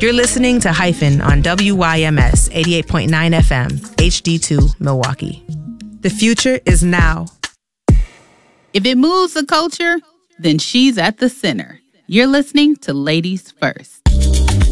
You're listening to Hyphen on WYMS 88.9 FM, HD2, Milwaukee. The future is now. If it moves the culture, then she's at the center. You're listening to Ladies First.